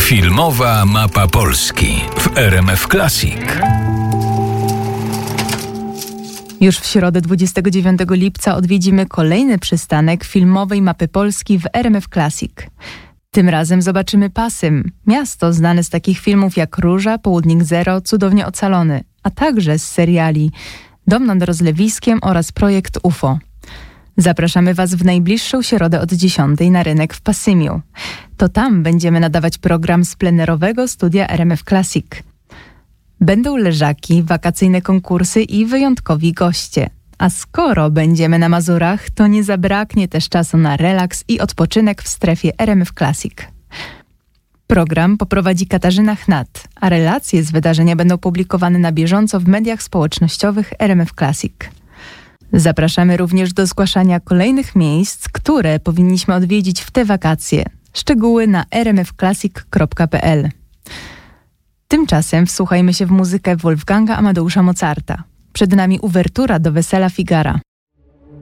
Filmowa mapa Polski w RMF Classic. Już w środę 29 lipca odwiedzimy kolejny przystanek filmowej mapy Polski w RMF Classic. Tym razem zobaczymy Pasym, miasto znane z takich filmów jak Róża, Południk Zero, Cudownie Ocalony, a także z seriali Dom nad Rozlewiskiem oraz Projekt UFO. Zapraszamy Was w najbliższą środę od 10 na rynek w Pasymiu. To tam będziemy nadawać program z plenerowego studia RMF Classic. Będą leżaki, wakacyjne konkursy i wyjątkowi goście. A skoro będziemy na Mazurach, to nie zabraknie też czasu na relaks i odpoczynek w strefie RMF Classic. Program poprowadzi Katarzyna Chnat, a relacje z wydarzenia będą publikowane na bieżąco w mediach społecznościowych RMF Classic. Zapraszamy również do zgłaszania kolejnych miejsc, które powinniśmy odwiedzić w te wakacje. Szczegóły na rmfclassic.pl. Tymczasem wsłuchajmy się w muzykę Wolfganga Amadeusza Mozarta. Przed nami uwertura do Wesela Figara.